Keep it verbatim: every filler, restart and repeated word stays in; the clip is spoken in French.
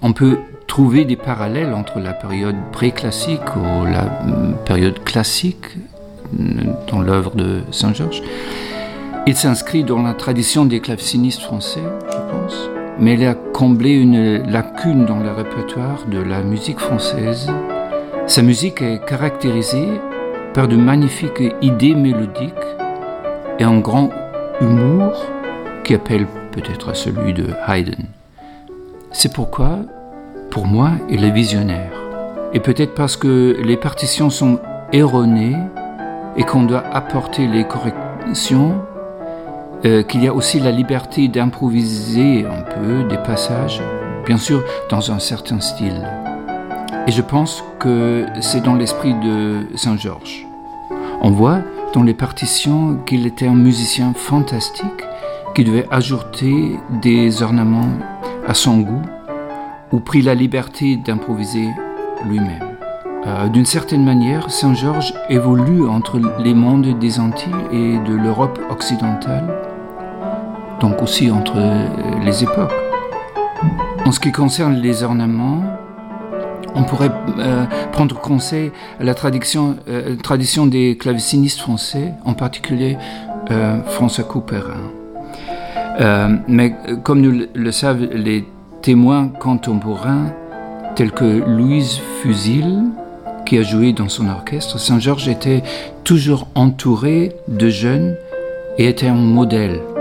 on peut trouver des parallèles entre la période pré-classique ou la période classique dans l'œuvre de Saint-Georges. Il s'inscrit dans la tradition des clavecinistes français, je pense, mais il a comblé une lacune dans le répertoire de la musique française. Sa musique est caractérisée par de magnifiques idées mélodiques et un grand humour qui appelle peut-être à celui de Haydn. C'est pourquoi, pour moi, il est visionnaire. Et peut-être parce que les partitions sont erronées et qu'on doit apporter les corrections, euh, qu'il y a aussi la liberté d'improviser un peu des passages, bien sûr dans un certain style. Et je pense que c'est dans l'esprit de Saint-Georges. On voit dans les partitions qu'il était un musicien fantastique qui devait ajouter des ornements à son goût ou prit la liberté d'improviser lui-même. Euh, d'une certaine manière, Saint-Georges évolue entre les mondes des Antilles et de l'Europe occidentale, donc aussi entre les époques. En ce qui concerne les ornements, on pourrait euh, prendre conseil à la tradition, euh, tradition des clavecinistes français, en particulier euh, François Couperin. Euh, mais comme nous le savent les témoins contemporains, tels que Louise Fusil, qui a joué dans son orchestre, Saint-Georges était toujours entouré de jeunes et était un modèle